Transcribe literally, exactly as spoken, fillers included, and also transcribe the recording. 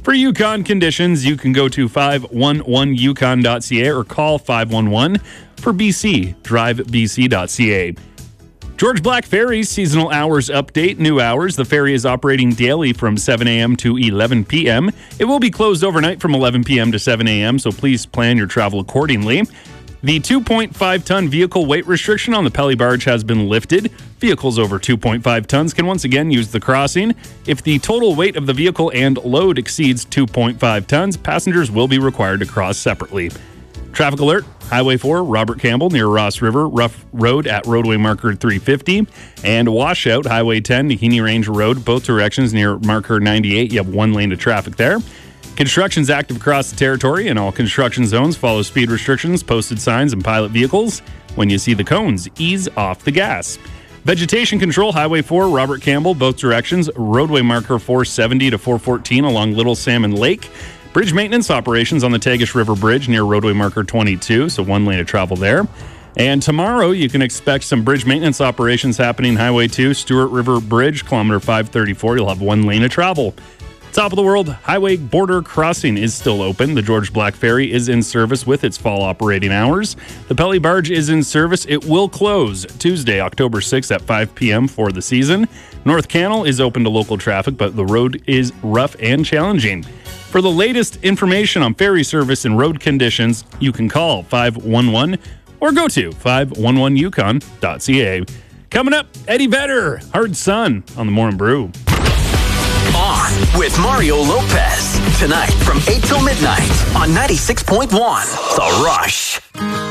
For Yukon conditions, you can go to five one one yukon dot c a or call five one one. For B C, drive b c dot c a. George Black Ferry's seasonal hours update. New hours. The ferry is operating daily from seven a.m. to eleven p.m. It will be closed overnight from eleven p.m. to seven a.m., so please plan your travel accordingly. The two point five ton vehicle weight restriction on the Pelly Barge has been lifted. Vehicles over two point five tons can once again use the crossing. If the total weight of the vehicle and load exceeds two point five tons, passengers will be required to cross separately. Traffic alert, Highway four, Robert Campbell near Ross River, Rough Road at roadway marker three fifty, and washout, Highway ten, Nahini Range Road, both directions near marker ninety-eight. You have one lane of traffic there. Construction's active across the territory, and all construction zones follow speed restrictions, posted signs, and pilot vehicles. When you see the cones, ease off the gas. Vegetation control, Highway four, Robert Campbell, both directions, roadway marker four seventy to four fourteen along Little Salmon Lake. Bridge maintenance operations on the Tagish River Bridge near roadway marker twenty-two, so one lane of travel there. And tomorrow, you can expect some bridge maintenance operations happening Highway two, Stewart River Bridge, kilometer five thirty-four. You'll have one lane of travel. Top of the world, Highway Border Crossing is still open. The George Black Ferry is in service with its fall operating hours. The Pelly Barge is in service. It will close Tuesday, October sixth at five p.m. for the season. North Canal is open to local traffic, but the road is rough and challenging. For the latest information on ferry service and road conditions, you can call five one one or go to five one one yukon dot c a. Coming up, Eddie Vedder, Hard Sun on the Morning Brew. On with Mario Lopez tonight from eight till midnight on ninety-six point one The Rush.